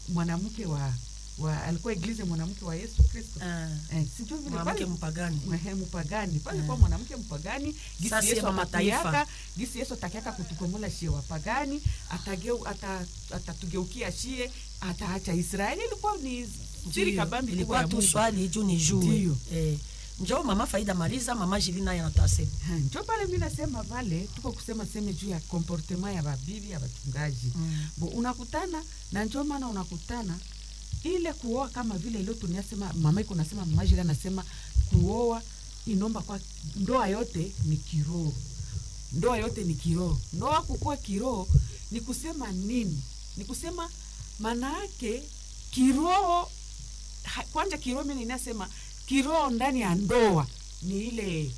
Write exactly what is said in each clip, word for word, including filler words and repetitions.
mwanamke wa wa alikuwa iglize mwanamke wa Yesu Kristo. Uh, eh sijui vile mwanamke mpagani. Mwehe mpagani. Pale kwa mwanamke mpagani, gisi Yesu mataifa, gisi Yesu atakiaka kutukomola shie wapagani, atageu ata atatugeukia shie, ataacha Israeli. Ilikuwa ni siri kabambi, ilikuwa tu swali juu ni juu. Eh njoo mama Faida Mariza, mama Jilina yanatase. Njoo pale mimi nasema pale tuko kusema sema juu ya comportement ya babibi ya wachungaji. Mm. Bo unakutana na njoo maana unakutana ile kuoa kama vile leo tunasema mama iko nasema mama Jilina anasema kuoa inomba kwa ndoa yote ni kiroho. Ndoa yote ni kiroho. Ndoa kukua kiroho ni kusema nini? Ni kusema maana yake kiroho kwanza kiroho mimi ninasema kiroho ndani ya ndoa ni ile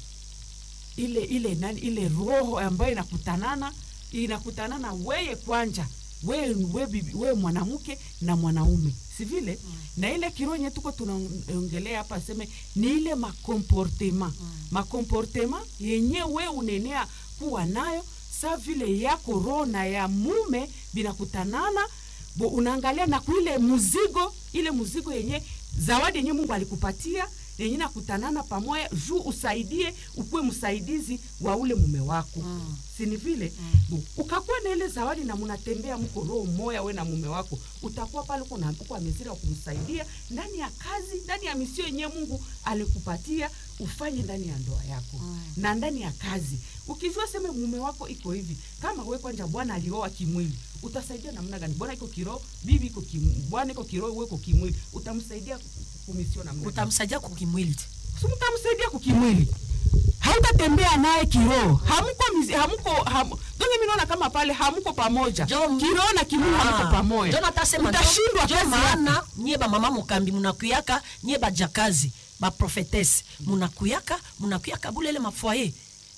ile ile nani ile roho ambayo inakutanana inakutanana wewe kwanja wewe wewe we mwanamke na mwanaume si vile. Mm. Na ile kiroho yetu tuko tunaongelea hapa sema ni ile makomportema. Mm. Makomportema yenye wewe unenea kuwa nayo sa vile yako roho na ya mume binakutanana. Bo unaangalia na kuile muzigo ile muzigo yenye zawadi yenye Mungu alikupatia yenye nakutanana pamoja juu usaidie ukue msaidizi wa ule mume wako. Mm. Si ni vile. Mm. Ukakuwa na ile zawadi na mnatembea mko roho moja wewe na mume wako, utakuwa pale uko na uko amezira kumsaidia ndani ya kazi, ndani ya misio yenye Mungu alikupatia ufanye ndani ya ndoa yako. Mm. Na ndani ya kazi ukijua sema mume wako iko hivi, kama wewe kwanja bwana alioa kimwili, utasaidia namna gani? Bwana iko kiroho, bibi iko kimwili, bwana iko kiroho, wewe iko kimwili, utamsaidia kumisio namna gani? Utamsaidia kukimwili. Si utamsaidia kukimwili. Hautatembea naye kiroho. Hamko mizi, hamko hamu. Ndio mimi naona kama pale hamko pamoja. Kiroho na kimwili hamko pamoja. Ndio natasema utashindwa kazi maana nyie ba mama mukambi mnakuyaka, nyie ba jakazi, ba prophetess mnakuyaka, mnakuyaka bulele mafoyer.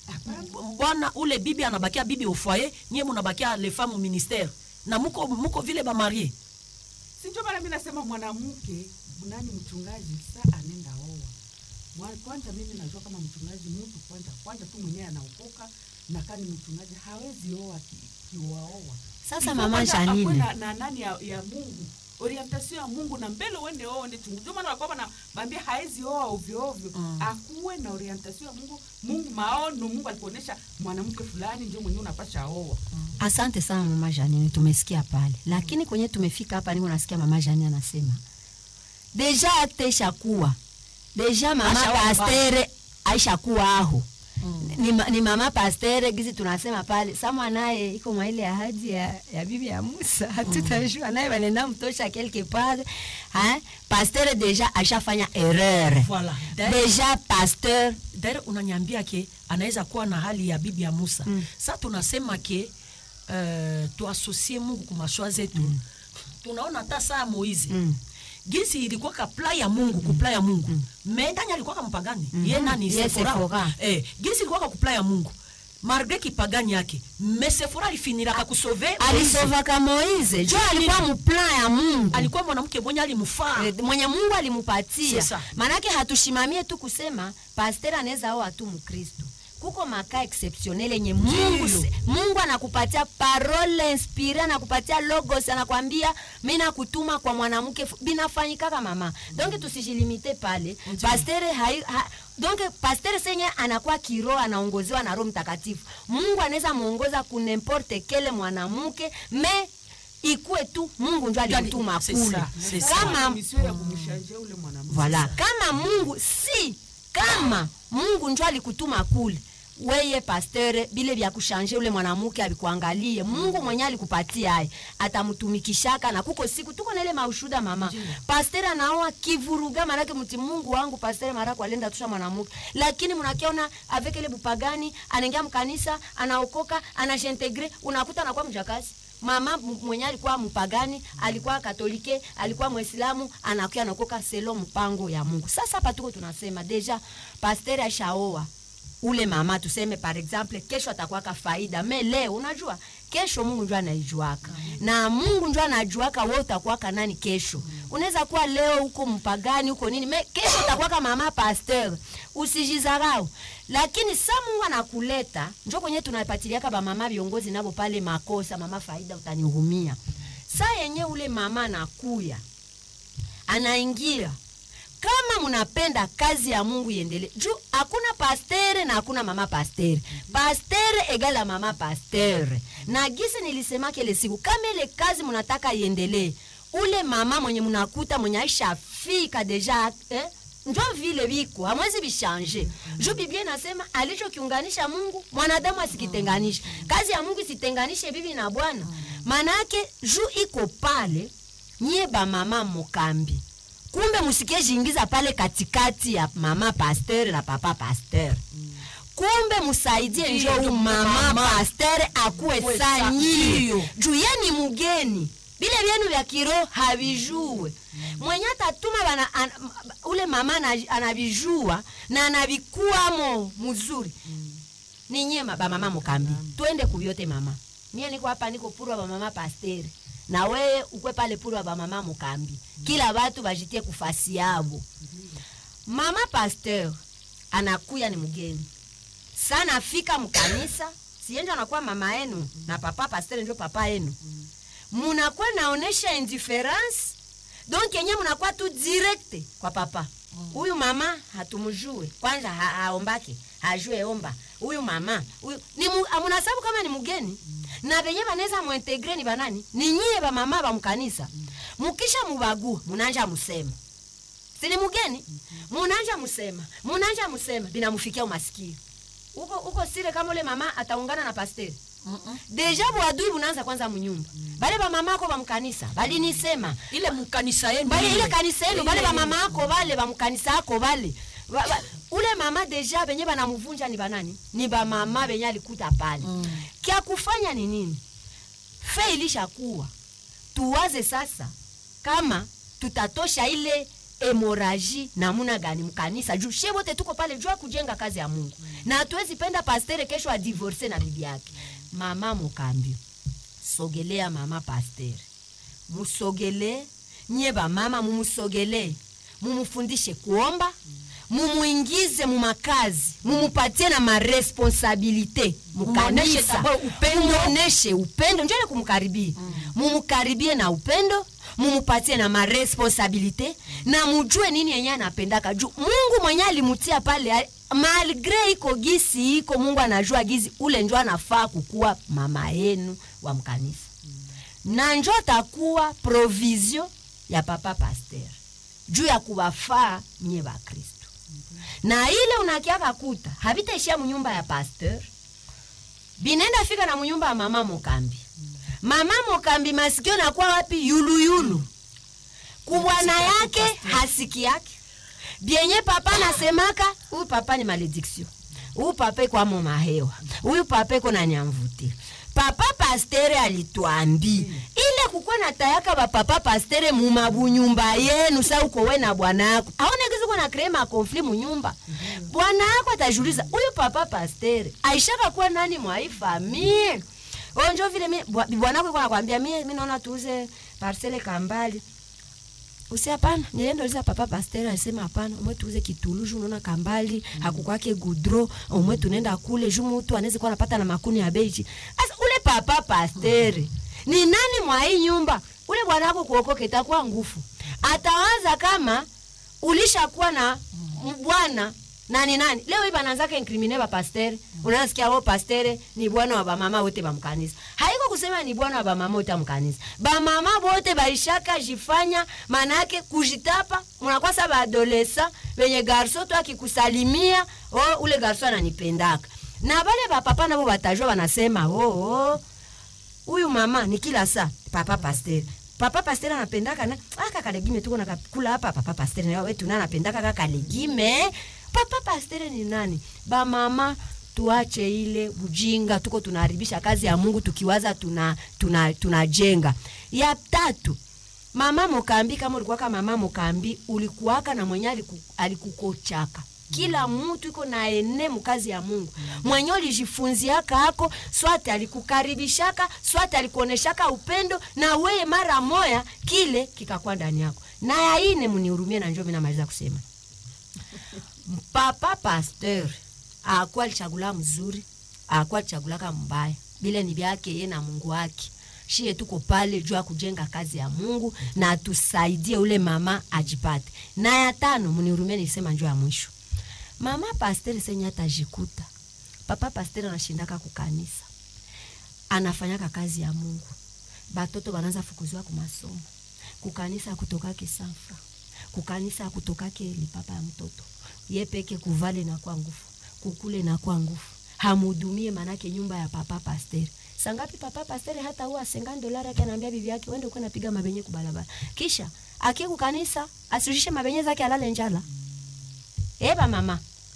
Bwana ule bibi anabakia bibi au foyer, nyie mnabakia les femmes au ministère. Na mko mko vile ba marié. Sio bana mimi nasema mwanamke nani mchungaji saa anenda oa. Mwana kwanza mimi najua kama mchungaji mtu kwanza kwanza tu mwenyewe anaokoka na kani mchungaji hawezi oa kiwaoa. Sasa mama Janine na, na nani ya, ya Mungu orientation ya Mungu na mbele uende oa ndio chungu. Ndio maana wako na mwambie haezi oa ovyo ovyo. Mm. Akuwe na orientation ya Mungu. Mungu maono Mungu alikuonesha mwanamke fulani ndio mwenyewe unapasha oa. Mm. Asante sana mama Janine, tumesikia pale. Lakini kwenye tumefika hapa niko nasikia mama Janine anasema deja atesha kuwa deja mama pastere aisha kuwa aho. Mm. Ni, ni mama pastere gizi tunasema pale sama naye iko mwa ile ahadi ya, ya bibi ya Musa hatutajua. Mm. Naye wanaenda mtosha quelque part hein pastere deja ashafanya erreur. Voilà. Deja pasteur dare unanyambia ke anaweza kuwa na hali ya bibi ya Musa. Mm. Sasa tunasema ke uh, tuasosie Mungu kwa mashwa zetu. Mm. Tunaona hata saa Moizi. Mm. Gisi ilikuwa kapla ya Mungu, kupla ya Mungu. Mm. Mendanya alikuwa kama mpagani. Mm. Yeye nani yes, Sephora. Eh, gisi ilikuwa kapla ya Mungu. Malgré kipagani yake, mais Sephora alifinira ka kusove. Alisova kama Moize. Jo alikuwa mplan ya Mungu. Alikuwa mwanamke mwenye alimfaa. E, mwenye Mungu alimupatia. Manake hatushimamie tu kusema pastor anaweza oa tu Mkristo. Kuko maka exceptionnel yenye Mungu Mungu anakupatia parole inspirée, anakupatia logos, anakuambia mimi nakutuma kwa mwanamke binafanyika kama mama. Donc tusijilimite pale. Pasteur hai ha, donc pasteur senye anakuwa kiroho anaongozewa na Roho Mtakatifu. Mungu anaweza muongoza ku n'importe quel mwanamke mais ikue tu Mungu ndio alimtuma kule. Kama mission ya kumshanjia ule mwanamke. Voilà. Kama Mungu si kama Mungu ndio alikutuma kule. Weye pasteur bile vya kushanje ule mwanamke alikuangalie. Mungu mwenye alikupatia hai atamtumikishaka na kuko siku tuko na ile maushuda mama. Jina. Pasteur anaoa kivuruga manake mti Mungu wangu pasteur mara kwa lenda tusha mwanamke. Lakini mnakiona avec ile bupagani anaingia mkanisa, anaokoka, anajintegre, unakuta anakuwa mjakazi. Mama mwenye alikuwa mpagani, alikuwa katolike, alikuwa muislamu, anakuwa anakoka selo mpango ya Mungu. Sasa hapa tuko tunasema deja pasteur ashaoa ule mama tuseme par exemple kesho atakuwa ka faida mais leo unajua kesho Mungu njoo anaijuaka. Mm. Na Mungu njoo anajuaka wewe utakuwa nani kesho. Mm. Unaweza kuwa leo uko mpagani uko nini mais kesho utakuwa kama mama pasteur. Usijizarau. Lakini sa Mungu anakuleta njoo kwenye tunapatiliaka ba mama viongozi nabo pale makosa mama faida utanihurumia. Saa yenye ule mama anakuya anaingia, kama mnapenda kazi ya Mungu iendelee, juu hakuna pastere na hakuna mama pastere. Pastere egala mama pastere. Na gisi nilisema kile siku, kama ile kazi mnataka iendelee, ule mama mwenye mnakuta mwenye aisha fika deja eh, ndio vile biko hamwezi bishanje. Juu Biblia inasema alichokiunganisha Mungu mwanadamu asikitenganishe. Kazi ya Mungu isitenganishe bibi na bwana. Manake juu iko pale, nyie ba mama Mukambi, kumbe musikie jingiza pale katikati ya mama pasteur na papa pasteur. Kumbe musaidie njoo mama pasteur akuwe sanyi. Juu yeni mugeni, bile vyenu vya kiroho havijue. Mwenye atatuma bana an, ule mama anavijua na anavikuamo mzuri. Ni nyie ba mama Mukambi, twende kuvyote mama. Mie niko hapa niko purwa ba mama pasteur. Na wewe ukwe pale purwa ba mama Mukambi. Kila watu bajitie kufasi yabo. Mama pasteur anakuya ni mgeni. Sana fika mkanisa, sienja anakuwa mama yenu na papa pasteur ndio papa yenu. Munakuwa naonesha indifference. Donc yenye munakuwa tu direct kwa papa. Huyu mama hatumjue. Kwanza ha, haombake, hajue omba. Huyu mama, huyu ni amunasabu kama ni mgeni. Na benye baneza muintegre ni banani? Ni nyie ba mama ba mkanisa. Mukisha mubagua, munanja musema. Si ni mgeni? Munanja musema. Munanja musema binamufikia umasikio. Uko uko sire kama ule mama ataungana na pasteri. Mm -mm. Deja buadui bunaanza kwanza munyumba. Bale ba mama ako ba mkanisa, bali nisema ile mkanisa yenu. Bale ile kanisa yenu, bale ba mama ako bale ba mkanisa ako bale. Ba, ba, ule mama deja benye banamuvunja ni banani? Ni ba mama benye alikuta pale. Mm. Kia kufanya ni nini? Fe ilishakuwa. Tuwaze sasa kama tutatosha ile hemoraji namuna gani mkanisa. Juu shie wote tuko pale jua kujenga kazi ya Mungu. Mm. Na hatuwezi penda pastere kesho a divorce na bibi yake. Mama Mukambi, sogelea mama pastere. Musogele, nye ba mama mumusogele. Mumufundishe kuomba. Mumuingize mumakazi, mumupatie na maresponsabilite mukanisa, mumuoneshe upendo, njole kumkaribia. Mm. Mumukaribie na upendo, mumupatie na maresponsabilite, na mujue nini yenye anapendaka. Juu Mungu mwenye alimutia pale, malgre iko gisi iko, Mungu anajua gizi ule njoo anafaa kukua mama yenu wa mkanisa. Mm. Na njoo takuwa provision ya papa pasteur. Juu ya kuwafaa nye ba Kristo. Na ile unakiaka kuta habitaishia mnyumba ya pasteur, binenda fika na mnyumba ya mama Mukambi. Mama Mukambi masikio na kwa wapi? Yulu yulu. Kubwana yake hasiki yake. Bienye papa nasemaka, huyu papa ni malediction. Huyu papa kwa mama hewa. Huyu papa kuna nyamvuti. Papa pastere alituambi ile kukua na tayaka ba papa pastere mumabu nyumba yenu sa uko we na bwana yako. Aone kizi kuna krema konfli mu nyumba. Bwana yako atajuliza, huyu papa pastere aishaka kuwa nani mwa hii famille? Onjo vile mimi bwana yako kwa nakwambia mimi mimi naona tuuze parcelle Kambali. Usi hapana, nilienda uliza papa pasteur alisema hapana, umwe tuuze Kituluju unaona Kambali, mm. hakukwake Gudro, umwe tunaenda kule jumu mtu anaweza kuwa anapata na makuni ya beiji. Asa ule papa pasteur, mm. ni nani mwa hii nyumba? Ule bwana wako kuokoke itakuwa ngufu. Atawaza kama ulishakuwa na bwana nani nani. Leo hivi anaanza incriminer ba pasteur. Mm. Unasikia wao pasteur ni bwana wa ba mama wote ba mkanisa. Haiko kusema ni bwana wa ba mama wote mkanisa. Ba mama wote baishaka jifanya manake kujitapa, mnakuwa saba adolescent wenye garso tu akikusalimia, oh ule garso ananipendaka. Na wale ba papa nabo batajua wanasema, oh oh huyu mama ni kila saa papa pasteur. Papa pasteur anapendaka na aka kalegime tuko na kula hapa papa pasteur na wewe tunana anapendaka kaka legime. Papa pasteur ni nani? Ba mama tuache ile bujinga, tuko tunaharibisha kazi ya Mungu tukiwaza tuna tuna tunajenga. Ya tatu, mama Mukambi, kama ulikuwa kama mama Mukambi ulikuwaka na mwenye aliku, alikukochaka. Kila mtu iko na ene mkazi ya Mungu. Mwenye ulijifunziaka hako, swate alikukaribishaka, swate alikuoneshaka upendo, na wewe mara moya kile kikakuwa ndani yako. Na ya ine mnihurumie na njoo mimi namaliza kusema. Papa pasteur akuwa alichagula mzuri, akuwa alichagulaka mbaya. Bile ni byake yeye na Mungu wake. shie tuko pale juu ya kujenga kazi ya Mungu na tusaidie ule mama ajipate. Na ya tano mnihurumie nisema njoo ya mwisho. Mama pasteur senya atajikuta. Papa pasteur anashindaka kukanisa. Anafanyaka kazi ya Mungu. Batoto banaanza fukuzwa kwa masomo. Kukanisa kutoka kisanfa. Kukanisa kutoka kile papa ya mtoto. Ye peke kuvale na kwa nguvu. Kukule na kwa nguvu. Hamudumie manake nyumba ya papa pasteur. Sangapi papa pasteur hata huwa cinquante dollars yake anaambia bibi yake wende uko napiga mabenye kubalabala. Kisha akie kukanisa asirudishe mabenye zake alale njala. Eba mama.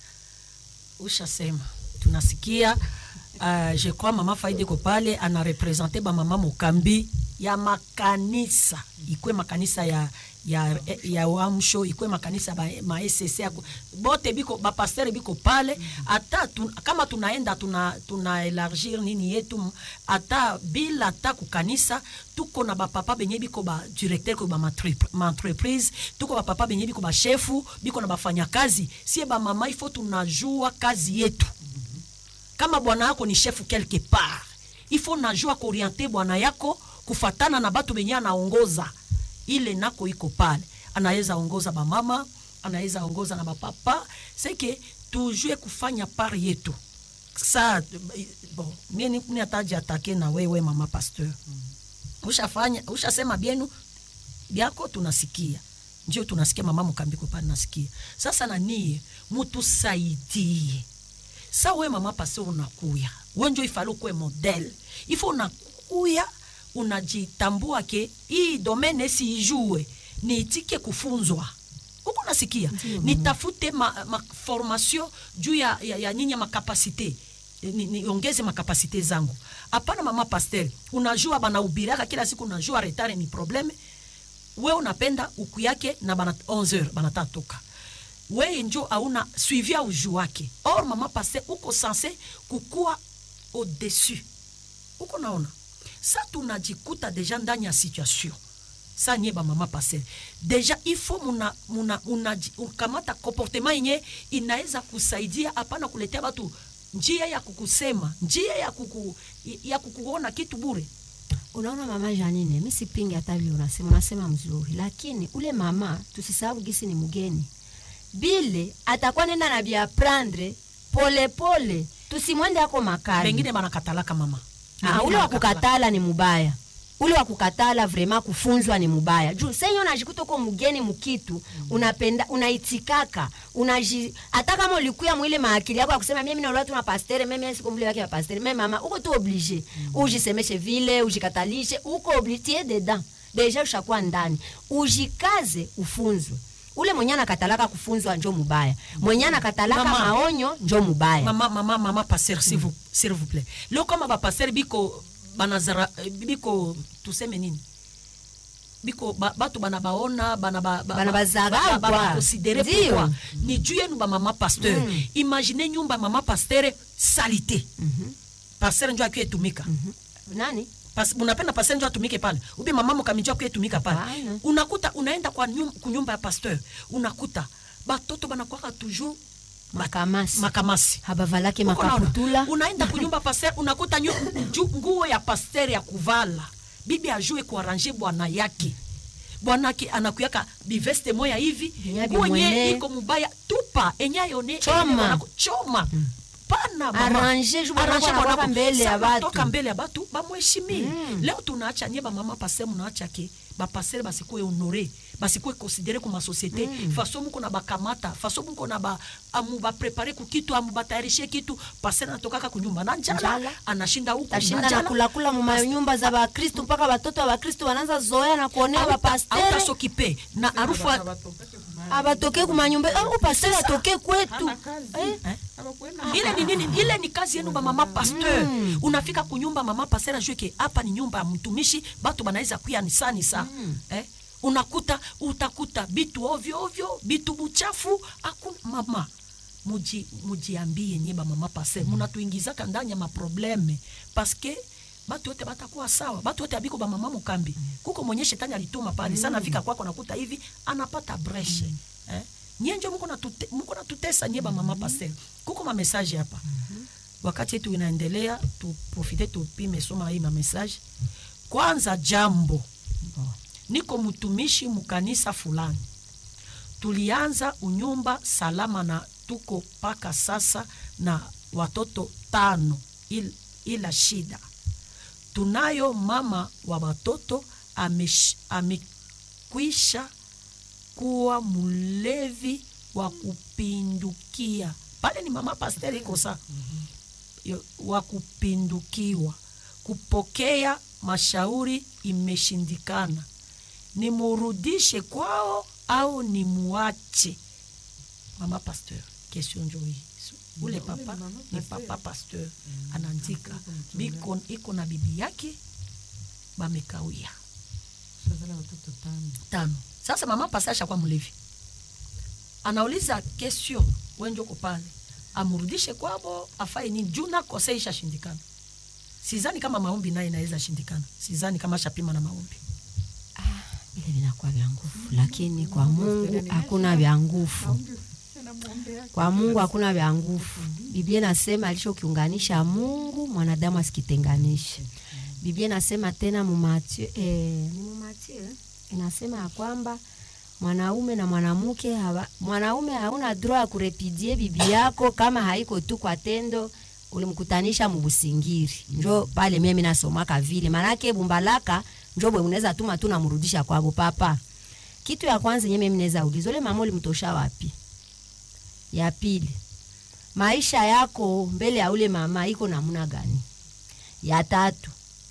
Ushasema. Tunasikia uh, je crois mama Faide ko pale ana representer ba mama Mukambi ya makanisa. Ikwe makanisa ya ya ya wamsho, ikwe makanisa ba ma S C C bote biko ba pasteur biko pale ata tu, kama tunaenda tuna tuna elargir nini yetu ata bila ata kukanisa tuko na ba papa benye biko ba directeur ko ba ma entreprise tuko ba papa benye biko ba chefu biko na bafanya kazi sie ba mama ifo tunajua kazi yetu. Kama bwana yako ni chefu quelque part ifo najua kuorienter bwana yako kufatana na batu benye anaongoza. Ile nako iko pale anaweza ongoza ba mama, anaweza ongoza na ba papa, seke tujue kufanya part yetu. Sa bon, mimi ni ataji atake na wewe mama pasteur. Ushafanya, ushasema bienu biako tunasikia. Ndio tunasikia mama Mukambi ko pale nasikia. Sasa na nie mtu saidie. Sa wewe mama pasteur unakuya. Wewe ndio ifalo kwa model. Ifo unakuya unajitambua ke hii domaine si ijue ni itike kufunzwa. Uko nasikia nitafute ma, ma formation juu ya, ya, ya nyinyi ma capacité ni, ni ongeze ma capacité zangu. Hapana mama pasteur unajua bana ubiraka kila siku unajua retard ni probleme. Wewe unapenda uku yake na bana onze heures bana tatoka. Wewe njo hauna suivi au juu wake. Or mama pasteur uko censé kukua au-dessus. Uko naona sa tunajikuta deja ndani ya situation. Sa nyeba mama pasteur. Deja il faut muna muna unaji ukamata comportement yenye inaweza kusaidia hapana kuletea watu njia ya kukusema, njia ya kuku ya kukuona kitu bure. Unaona mama Janine, mimi sipingi hata vile unasema, unasema mzuri, lakini ule mama tusisahau gisi ni mgeni. Bile atakuwa nenda na bia prendre pole pole. Tusimwende yako makali. Wengine banakatalaka mama. Ah, ule wa kukatala ni mubaya. Ule wa kukatala vraiment kufunzwa ni mubaya. Juu senyo unajikuta uko mgeni mkitu, mm. unapenda unaitikaka, unaji hata kama ulikuya mwile maakili yako kusema mimi na watu na pasteur, mimi siko mle wake wa pasteur, mimi mama uko tu obligé. Mm. Ujisemeshe vile, ujikatalishe, uko obligé dedans. Deja ushakuwa ndani. Ujikaze ufunzwe. Ule mwenye anakatalaka kufunzwa njo mubaya. Mwenye anakatalaka maonyo njo mubaya. Mama mama mama pasteur s'il vous s'il vous plaît. Leo kama ba pasteur biko banazara biko tuseme nini? Biko ba, batu bana baona bana ba bana bazara ba considérer pourquoi ni juu yenu ba mama pasteur. Mm. Imaginez nyumba mama pasteur salité. Mhm. Mm pasteur njo akiyetumika. Mhm. Mm Nani? Pas unapenda pasteur njo atumike pale. Ubi mama mkamijua kuyetumika pale. Aina. Unakuta unaenda kwa nyumba, kunyumba ya pasteur. Unakuta batoto banakuwa toujours makamasi makamasi habavalake makaputula. Unaenda kunyumba pasteur unakuta nguo ya pasteur ya kuvala. Bibi ajue kuarranger bwana yake. Bwana yake anakuyaka biveste moya hivi, kwenye iko mubaya tupa enyayone choma choma. Mm. Pana arranger arranger mbele ya watu. Toka mbele ya watu bamheshimie. Mm. Leo tunaacha nyeba mama pasteur munaacha ke ba pasteur basikuwe honoré, basikuwe considéré comme société. Mm. Façon mko na bakamata, façon mko na ba amu ba préparer ku kitu, amu batayarishe kitu, pasteur anatokaka kunyumba na njala, anashinda huko tashinda na kula kula mu nyumba za ba Kristo mpaka watoto wa Kristo wanaanza zoea na kuonea ba pasteur. Au s'occuper na harufu abatoke kuma nyumba au pasteur atoke kwetu. Eh? Ile ni nini? Ile ni kazi yenu ba mama pasteur. Mm. Unafika kunyumba mama pasteur ajue ke hapa ni nyumba ya mtumishi, batu banaweza kuya ni sani sa. Mm. Eh? Unakuta utakuta bitu ovyo ovyo, bitu buchafu, hakuna mama. Muji mujiambie nyeba mama pasteur, mm. Munatuingizaka ndani ya maprobleme parce que batu wote batakuwa sawa. Batu wote abiko ba mama Mukambi. Mm. Kuko mwenye shetani alituma pale. Mm. Sana fika kwako nakuta hivi anapata breshe. Mm. Eh? Nyenjo mko na tute, mko na tutesa nyeba mama mm-hmm. pasteur. Kuko ma message hapa. Mm-hmm. Wakati yetu inaendelea tu profite tupime soma hii ma message. Kwanza jambo, niko mtumishi mkanisa fulani. Tulianza unyumba salama na tuko paka sasa na watoto tano, il, ila shida. Tunayo mama wa watoto amekwisha kuwa mulevi wa kupindukia. Pale ni mama pasteri iko sa. Wa kupindukiwa. Kupokea mashauri imeshindikana. Nimurudishe kwao au nimuache? Mama pasteur, question njoo hii. Ule papa ni papa pasteur anaandika biko iko na bibi yake bamekawia shazala watoto tano. Tano. Sasa mama pasasha kwa mlevi. Anauliza question wenjo kopale. Amurudishe kwao afai ni juna koseisha shindikana. Sizani kama maombi naye inaweza shindikana. Sizani kama shapima na maombi. Ah, ile vinakuwa vya nguvu, lakini kwa Mungu hakuna vya nguvu. Kwa Mungu hakuna vya nguvu. Biblia inasema alichokiunganisha Mungu mwanadamu asikitenganishe. Biblia inasema tena mu Mathayo eh ni mu Mathayo inasema kwamba mwanaume na mwanamke hawa, mwanaume hauna droit ya kurepidie bibi yako kama haiko tu kwa tendo ulimkutanisha mubusingiri. Njo pale mimi nasomaka vile. Manake bumbalaka njo bwe unaweza tuma tu namrudisha kwako papa. Kitu ya kwanza yenyewe mimi naweza uliza, ile mama ulimtosha wapi? Ya pili, maisha yako mbele ya ule mama iko namna gani? Ya tatu,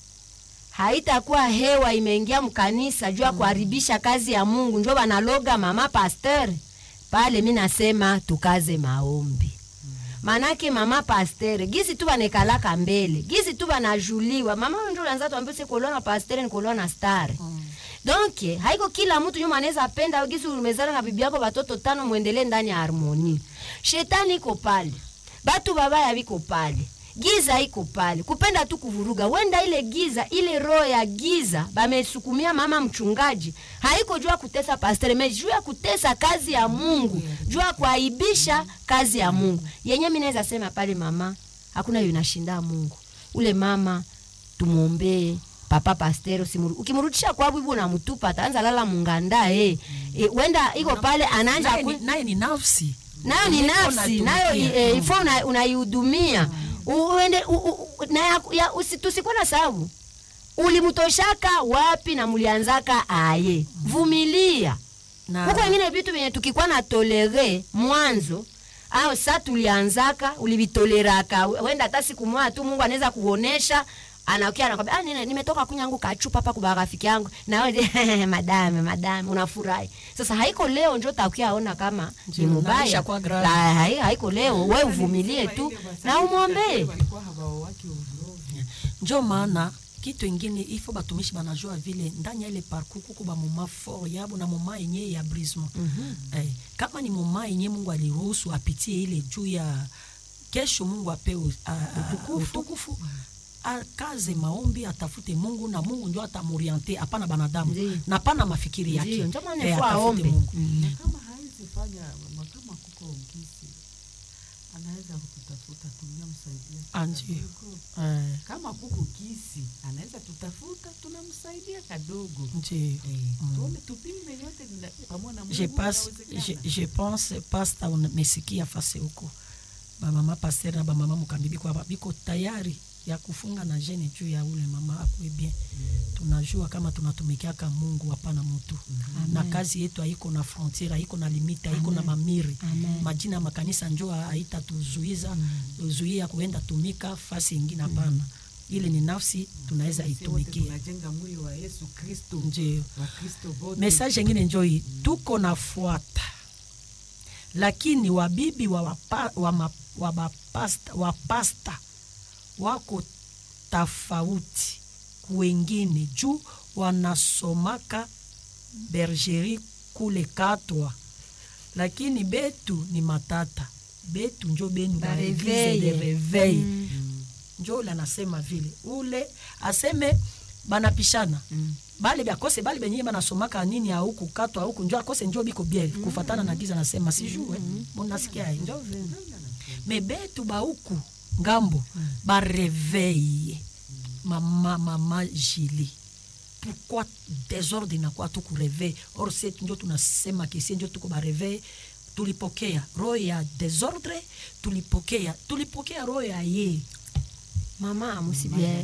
haitakuwa hewa imeingia mkanisa jua mm. kuharibisha kazi ya Mungu njoo banaloga mama pasteur. Pale mimi nasema tukaze maombi. Manake mama pasteur gizi tu banekalaka mbele, gizi tu banajuliwa. Mama njoo anaanza tuambie se kolona pasteur ni kolona star. Mm. Donc haiko kila mtu nyuma anaweza penda gizi umezana na bibi yako watoto tano muendelee ndani ya harmoni. Shetani iko pale. Batu babaya biko pale. Giza iko pale. Kupenda tu kuvuruga. Wenda ile giza, ile roho ya giza bamesukumia mama mchungaji. Haiko jua kutesa pastor, mais jua kutesa kazi ya Mungu. Jua kuaibisha kazi ya Mungu. Yenye mimi naweza sema pale mama, hakuna yunashinda Mungu. Ule mama tumuombe papa pastor, simuru. Ukimrudisha kwa bibi unamtupa ataanza lala munganda eh. E, wenda iko pale anaanza naye ni nafsi. Nayo ni nafsi, nayo ifo unaihudumia. Uende na ya usitusikuwa na sababu. Ulimtoshaka wapi na mulianzaka aye. Vumilia. Huko wengine vitu vyenye tukikuwa na tolere mwanzo au sasa tulianzaka ulivitoleraka. Wenda hata siku moja tu Mungu anaweza kuonesha anaokia anakwambia ah nime, nimetoka kunyangu kachupa hapa kwa rafiki yangu na wewe madame madame unafurahi. Sasa haiko leo njoo utakiaona kama ni mbaya. La haiko leo wewe uvumilie tu na umwombe. Njoo maana kitu kingine ifo batumishi banajua vile ndani ya ile parcours kuko ba mama fort yabo na mama yenye ya brisement. Mm -hmm. Eh, kama ni mama yenye Mungu aliruhusu apitie ile juu ya kesho Mungu apewe utukufu. Akaze maombi atafute Mungu na Mungu ndio atamoriente hapana banadamu Zii. Na pana mafikiri yake ndio maana e, aombe Mungu. Mm. Kama haizi fanya kama kuko ungisi anaweza kutafuta tunamsaidia anji eh. Kama kuko kisi anaweza tutafuta tunamsaidia kadogo ndio eh. Mm. Tuone tupime yote pamoja na Mungu. Je pense je, je pense pasta unamesikia fase huko ba mama pasteur na ba mama mukambibi kwa biko tayari ya kufunga na jene juu ya ule mama akwe bien. Mm. Tunajua kama tunatumikia kama Mungu hapana mtu. Mm. Na kazi yetu haiko na frontiere, haiko na limita, haiko na mamiri. Amen. Majina makanisa njoo haita tuzuiza, mm. zuia kuenda tumika fasi nyingine hapana. Mm. Ile ni nafsi tunaweza itumikia. Tunajenga mwili wa Yesu Kristo. Ndio. Wa Kristo wote. Message nyingine njoo hii, mm. tuko nafuata. Lakini wabibi wa wapa, wa, ma, wa bapasta, wa pasta wako tofauti kuwengine juu wanasomaka bergerie kule Katwa, lakini betu ni matata betu njo benu ba eglise de reveil. Mm. Njo la nasema vile ule aseme banapishana. Mm. Bale bakose bale benye banasomaka nini ya huku Katwa huku njo akose njo biko bien. Mm. Kufatana na giza nasema sijue. Mm. Mnasikia njo vile me betu ba huku ngambo mm. ba reveille. Mm. Mama mama Jili pourquoi désordre inakuwa tu kureve or se ndio tunasema kesi ndio tuko ba reve tulipokea roho ya désordre tulipokea tulipokea roho ya ye mama musibie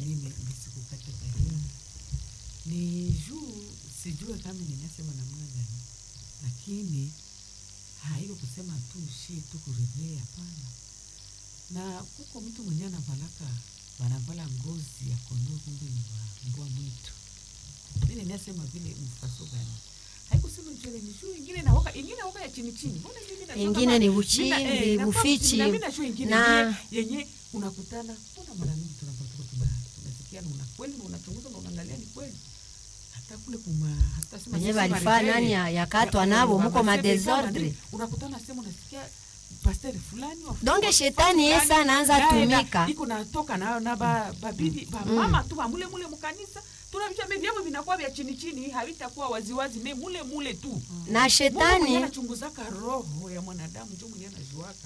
ni juu sijue kama ninasema namna gani, lakini haiko kusema tu shi tu kurevea, hapana. Na kuko mtu mwenye anavalaka wanavala ngozi ya kondoo, kumbe ni mbwa mwitu. Mimi ninasema vile mfaso gani, haiko sema njole ni juu ingine na waka ingine waka ya chini chini, mbona ingine ingine ni uchimbi bufichi na mimi na juu ingine na yenye unakutana. Mbona mara nyingi tunapata tunasikia una kweli na unachunguza na unaangalia ni kweli. Hata kule kuma hata sema wenyewe walifanya nani ya, ya katwa nabo muko ma desordre, unakutana sema unasikia pastor fulani wa donge shetani yesa anaanza tumika iko natoka nayo na ba babibi ba mama tu mule mule mkanisa tunamcha mevyamo vinakuwa vya chini chini, havitakuwa waziwazi me mule mule tu. Na shetani anachunguzaka roho ya mwanadamu, ndio mwenye anajuaka.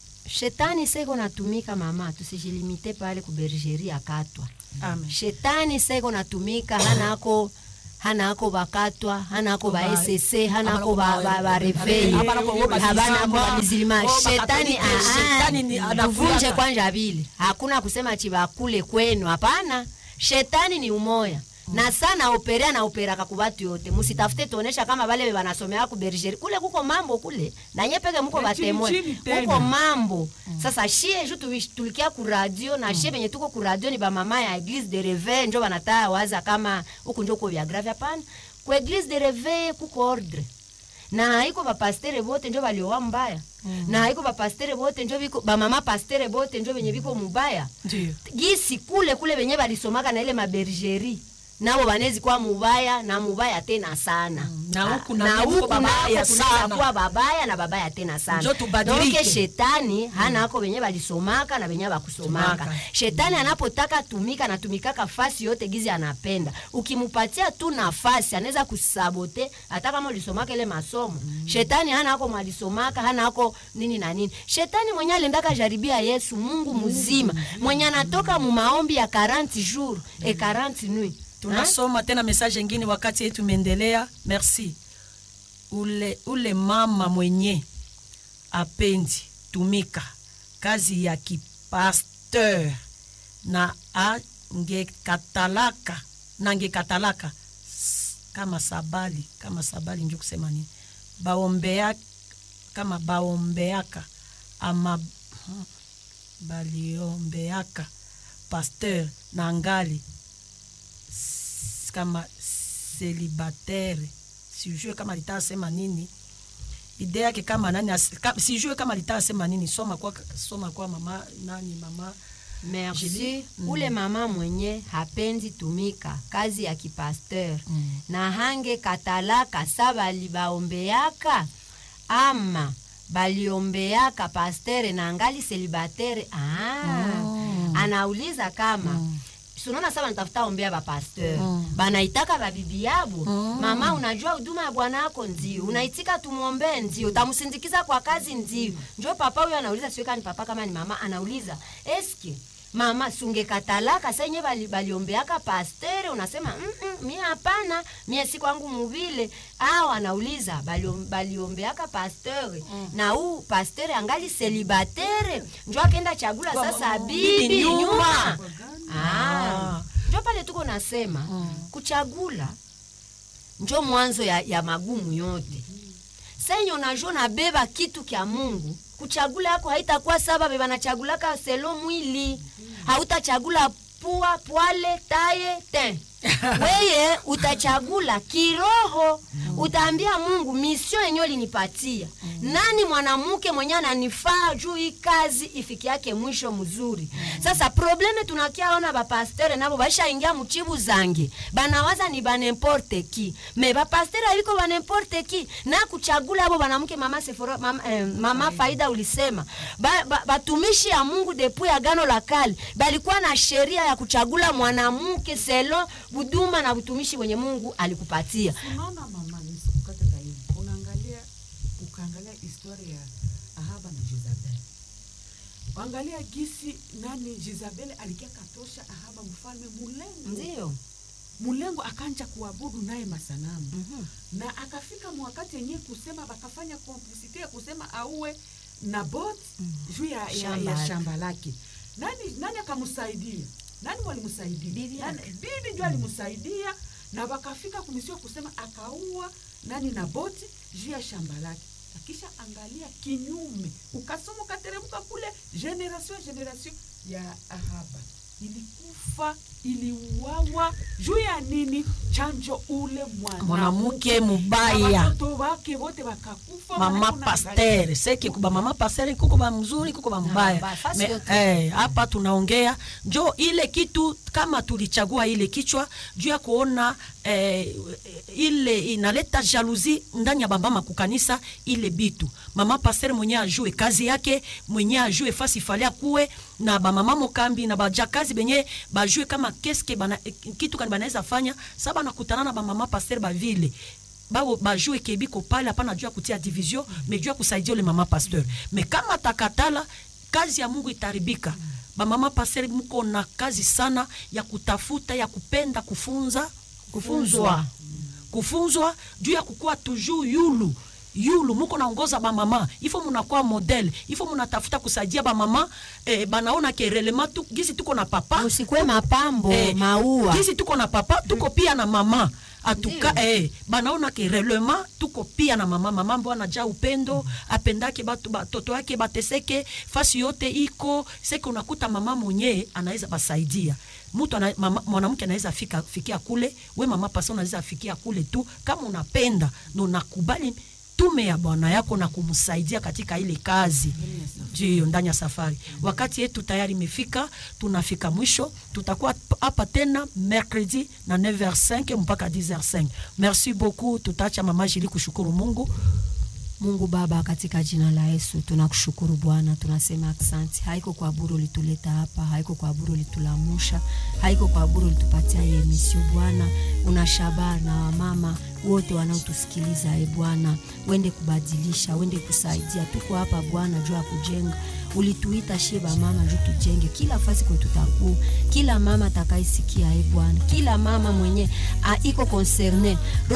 Shetani seko natumika mama, tusijilimite pale ku bergerie akatwa. Amen. Shetani seko natumika hanako hanako bakatwa, hanako ba S S C, hanako ba ba, ba revei, habana kwa mizilima. Shetani shetani anavunje kwanja vile. Hakuna kusema chibakule kwenu, hapana. Shetani ni umoya. Na sana operea na opera kakubatu yote. Musitafute tuonesha kama wale wanasomea ku bergerie. Kule kuko mambo kule. Na nyepeke muko batemwe. Kuko mambo. Mm. Sasa shie jutu tulikia ku radio na mm. shie benye tuko ku radio ni ba mama ya Église de Réveil njo banataya waza kama huko njo ko vya grave hapana. Ku Église de Réveil kuko ordre. Na haiko ba pastere bote njo baliowa mbaya. Mm. Na haiko ba pastere bote njo biko ba mama pastere bote njo benye biko mubaya. Ndio. Gisi kule kule benye balisomaka na ile mabergerie. Nabo banezi kwa mubaya na mubaya tena sana. Mm. Na huku na, na huku babaya sana. Kwa babaya na babaya tena sana. Njo tubadilike. Donke shetani hana hako benye balisomaka na benye bakusomaka. Shetani anapotaka tumika na tumikaka fasi yote gizi anapenda. Ukimupatia tu nafasi anaweza kusabote hata kama ulisomaka ile masomo. Mm. Shetani hana hako mwalisomaka, hana hako nini na nini. Shetani mwenye alendaka jaribia Yesu Mungu mzima. Mwenye anatoka mu maombi ya quarante jours et quarante nuits. Tunasoma tena message nyingine wakati yetu mendelea. Merci. Ule ule mama mwenye apendi tumika kazi ya kipasteur na angekatalaka na angekatalaka kama sabali kama sabali ndio kusema nini baombea kama baombeaka ama baliombeaka pasteur na ngali kama célibataire, sijue kama litasema nini idea yake kama nani sijue kama litasema nini. Soma kwa soma kwa mama nani mama Merci. Mm. Ule mama mwenye hapendi tumika kazi ya kipasteur mm. na hange katalaka saba libaombeaka ama baliombeaka pasteur na angali célibataire ah mm. anauliza kama mm. Sunona saba nitafuta ombea ba pasteur. Mm. Banaitaka ba bibi yabo. Mm. Mama unajua huduma ya bwana yako ndio. Unaitika tumuombe ndio. Utamusindikiza kwa kazi ndio. Njoo papa huyo anauliza sio kani papa kama ni mama anauliza. Eske mama sunge katalaka senye bali baliombeaka pasteur unasema mm, mm, mimi hapana mimi si kwangu mubile au anauliza baliombeaka pasteur mm. na huu pasteur angali célibataire njoo akaenda chagula sasa bibi, bibi nyuma. Ah. Njoo pale tuko nasema mm. kuchagula njoo mwanzo ya, ya magumu yote. Sasa unajua na beba kitu kya Mungu, kuchagula yako haitakuwa sababu banachagulaka selo mwili. Hautachagula pua, pwale, taye, ten. Weye utachagula kiroho. Utaambia Mungu mission yenyewe linipatia. Nani mwanamke mwenye ananifaa juu hii kazi ifiki yake mwisho mzuri. Sasa probleme tunakia ona ba pasteur nabo baisha ingia mchibu zangi. Banawaza ni ba n'importe qui. Me ba pasteur aliko ba n'importe qui. Na kuchagula abo banamke mama Sefora mama, eh, mama Faida ulisema. Ba, ba, batumishi ya Mungu depuis agano la kale balikuwa na sheria ya kuchagula mwanamke selo huduma na utumishi wenye Mungu alikupatia. Unaona mama nisikukate kaimu. Unaangalia ukaangalia historia ya Ahaba na Jezabel. Angalia gisi nani Jezabel alikia katosha Ahaba mfalme mulenge. Ndio. Mulengo akanja kuabudu naye masanamu. Mm-hmm. Na akafika mwakati yenyewe kusema bakafanya complicity ya kusema auwe Naboth mm-hmm. juu ya, ya, ya shamba lake. Nani nani akamsaidia? Nani walimsaidia? Bibi nani, bibi ndio alimsaidia na bakafika kumisio kusema akaua nani Naboth juu ya shamba lake. Kisha angalia kinyume. Ukasoma kateremka kule generation generation ya Ahaba. Ilikufa, iliuawa juu ya nini? Chanjo ule mwana mwanamke mubaya. Watoto wake wote wakakufa. Mama pasteur, seki kuba mama pasteur kuko ba mzuri kuko ba mbaya. Eh, hapa tunaongea njo ile kitu kama tulichagua ile kichwa juu ya kuona eh, ile inaleta jalousie ndani ya baba makukanisa ile bitu. Mama pasteur mwenye ajue kazi yake, mwenye ajue fasi falia kuwe na ba mama mokambi na ba jakazi benye bajue kama keske bana kitu kan banaweza fanya saba na kutana na ba mama pasteur ba vile bao bajue kebiko pale hapana jua kutia division mais jua kusaidia le mama pasteur. Mais kama takatala kazi ya Mungu itaribika. Ba mama pasteur mko na kazi sana ya kutafuta ya kupenda kufunza kufunzwa kufunzwa juu ya kukua toujours yulu yulu muko naongoza ba mama ifo munakuwa model ifo munatafuta kusaidia ba mama eh, banaona ke relema tu gizi tuko na papa usikwe mapambo eh, maua gizi tuko na papa tuko pia na mama atuka eh banaona ke relema tuko pia na mama mama mbona ja upendo apendake batu batoto yake bateseke fasi yote iko seke unakuta mama mwenyewe anaweza basaidia mtu mwanamke anaweza fika fikia kule we mama pasa unaweza fikia kule tu kama unapenda na unakubali tume ya bwana yako na kumsaidia katika ile kazi ndio ndani ya safari. Wakati yetu tayari imefika, tunafika mwisho. Tutakuwa hapa tena mercredi na neuf heures cinq mpaka dix heures cinq. Merci beaucoup. Tutaacha mama Jili kushukuru Mungu. Mungu Baba, katika jina la Yesu tunakushukuru Bwana, tunasema asante. Haiko kwa bure ulituleta hapa, haiko kwa bure ulitulamusha, haiko kwa bure ulitupatia hii emission Bwana. Unashabari na wamama wote wanaotusikiliza, e Bwana, wende kubadilisha, wende kusaidia. Tuko hapa Bwana juu ya kujenga. Ulituita sheba mama juu tujenge kila fasi kwa tutaku. Kila mama atakaisikia, e Bwana, kila mama mwenye a iko concerne